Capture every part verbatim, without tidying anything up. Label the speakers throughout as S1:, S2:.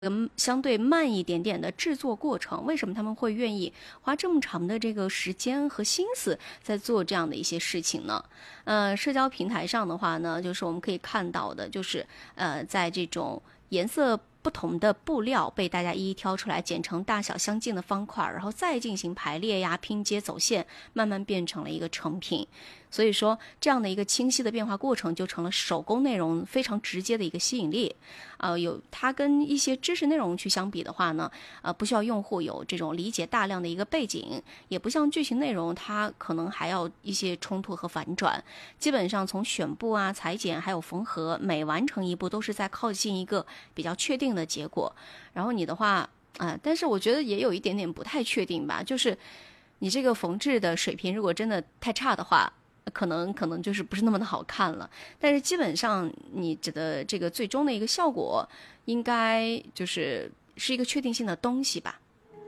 S1: 嗯，相对慢一点点的制作过程，为什么他们会愿意花这么长的这个时间和心思在做这样的一些事情呢？呃，社交平台上的话呢，就是我们可以看到的，就是呃，在这种颜色不同的布料被大家一一挑出来，剪成大小相近的方块，然后再进行排列呀、拼接、走线，慢慢变成了一个成品。所以说，这样的一个清晰的变化过程，就成了手工内容非常直接的一个吸引力。呃，有它跟一些知识内容去相比的话呢，呃，不需要用户有这种理解大量的一个背景，也不像剧情内容，它可能还要一些冲突和反转。基本上从选布啊、裁剪还有缝合，每完成一步都是在靠近一个比较确定的结果。然后你的话，啊、呃，但是我觉得也有一点点不太确定吧，就是你这个缝制的水平如果真的太差的话。可能可能就是不是那么的好看了，但是基本上你指的这个最终的一个效果，应该就是是一个确定性的东西吧。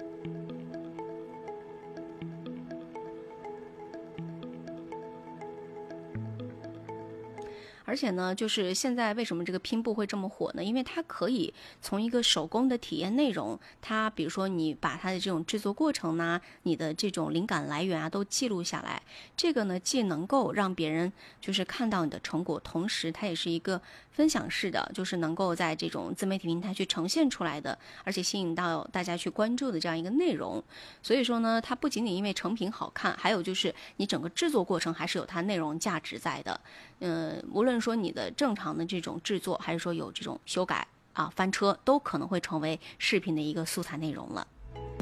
S1: 而且呢，就是现在为什么这个拼布会这么火呢？因为它可以从一个手工的体验内容，它比如说你把它的这种制作过程呢，你的这种灵感来源啊都记录下来，这个呢既能够让别人就是看到你的成果，同时它也是一个分享式的，就是能够在这种自媒体平台去呈现出来的，而且吸引到大家去关注的这样一个内容。所以说呢，它不仅仅因为成品好看，还有就是你整个制作过程还是有它内容价值在的。嗯，无论说你的正常的这种制作，还是说有这种修改啊、翻车，都可能会成为视频的一个素材内容了。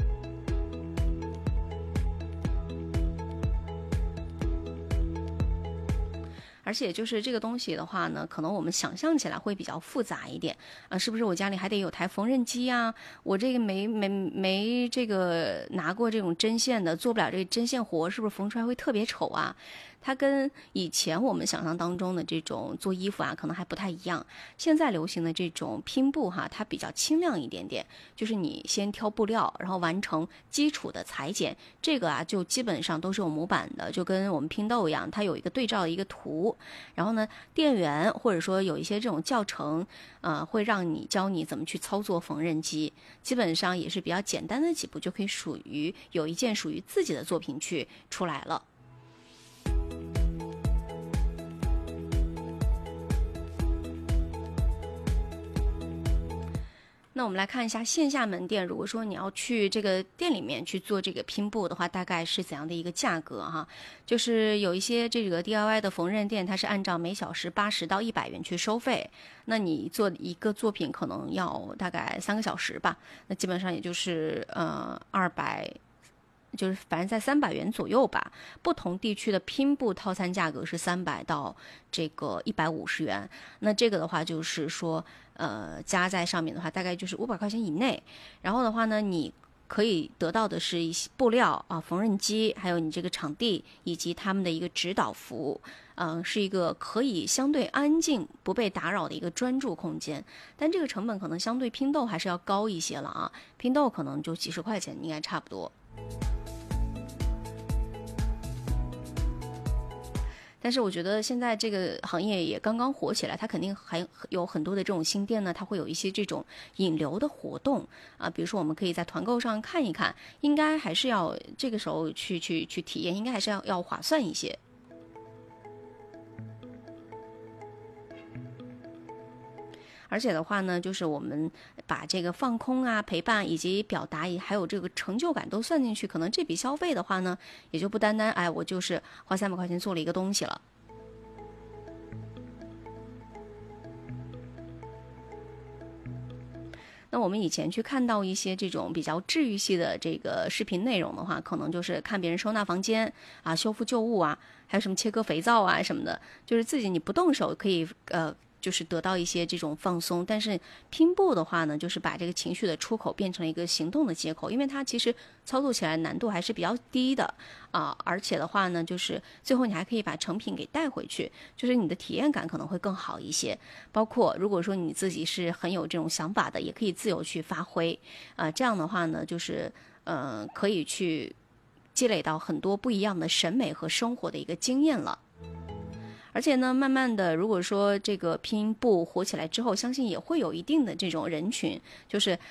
S1: 而且就是这个东西的话呢，可能我们想象起来会比较复杂一点啊、呃，是不是我家里还得有台缝纫机啊？我这个没没没这个拿过这种针线的，做不了这个针线活，是不是缝出来会特别丑啊？它跟以前我们想象当中的这种做衣服啊，可能还不太一样。现在流行的这种拼布哈，它比较轻量一点点，就是你先挑布料，然后完成基础的裁剪，这个啊就基本上都是有模板的，就跟我们拼豆一样，它有一个对照的一个图。然后呢，店员或者说有一些这种教程，呃，会让你教你怎么去操作缝纫机，基本上也是比较简单的几步，就可以属于有一件属于自己的作品去出来了。那我们来看一下线下门店，如果说你要去这个店里面去做这个拼布的话，大概是怎样的一个价格哈？就是有一些这个 D I Y 的缝纫店，它是按照每小时八十到一百元去收费。那你做一个作品可能要大概三个小时吧，那基本上也就是呃二百。就是反正在三百元左右吧，不同地区的拼布套餐价格是三百到这个一百五十元。那这个的话就是说，呃，加在上面的话，大概就是五百块钱以内。然后的话呢，你可以得到的是一些布料啊、缝纫机，还有你这个场地以及他们的一个指导服务。嗯、呃，是一个可以相对安静、不被打扰的一个专注空间。但这个成本可能相对拼豆还是要高一些了啊，拼豆可能就几十块钱，应该差不多。但是我觉得现在这个行业也刚刚火起来，它肯定还有很多的这种新店呢，它会有一些这种引流的活动啊，比如说我们可以在团购上看一看，应该还是要这个时候去去去体验，应该还是要要划算一些。而且的话呢，就是我们把这个放空啊、陪伴以及表达，还有这个成就感都算进去，可能这笔消费的话呢，也就不单单哎，我就是花三百块钱做了一个东西了。那我们以前去看到一些这种比较治愈系的这个视频内容的话，可能就是看别人收纳房间啊、修复旧物啊，还有什么切割肥皂啊什么的，就是自己你不动手可以呃。就是得到一些这种放松，但是拼布的话呢，就是把这个情绪的出口变成了一个行动的接口，因为它其实操作起来难度还是比较低的啊，而且的话呢，就是最后你还可以把成品给带回去，就是你的体验感可能会更好一些。包括如果说你自己是很有这种想法的，也可以自由去发挥啊，这样的话呢，就是呃可以去积累到很多不一样的审美和生活的一个经验了。 而且呢，慢慢的，如果说这个拼音部火起来之后，相信也会有一定的这种人群，就是